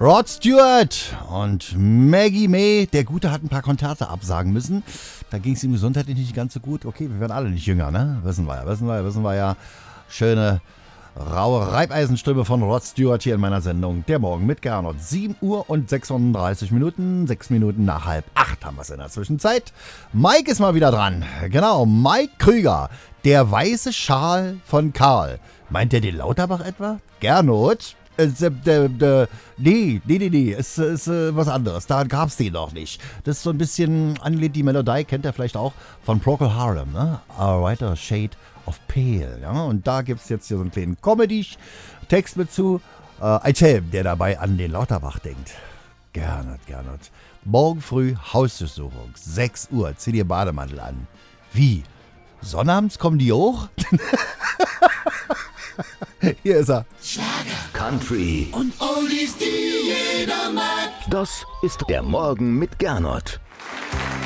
Rod Stewart und Maggie May. Der Gute hat ein paar Konzerte absagen müssen. Da ging es ihm gesundheitlich nicht ganz so gut. Okay, wir werden alle nicht jünger, ne? Wissen wir ja. Schöne, raue Reibeisenstimme von Rod Stewart hier in meiner Sendung. Der Morgen mit Gernot. 7 Uhr und 36 Minuten. 6 Minuten nach 7:30 haben wir es in der Zwischenzeit. Mike ist mal wieder dran. Genau, Mike Krüger. Der weiße Schal von Karl. Meint der den Lauterbach etwa? Gernot? Nee, ist was anderes. Da gab's den noch nicht. Das ist so ein bisschen angelehnt, die Melodie kennt ihr vielleicht auch von Procol Harum, ne? A Whiter Shade of Pale, ja? Und da gibt's jetzt hier so einen kleinen Comedy-Text mit zu. Ein Schelm, der dabei an den Lauterbach denkt. Gernot. Morgen früh Hausdurchsuchung, 6 Uhr, zieh dir Bademantel an. Wie? Sonnabends kommen die hoch? Hier ist er. Schlager, Country und Oldies, die jeder mag. Das ist der Morgen mit Gernot.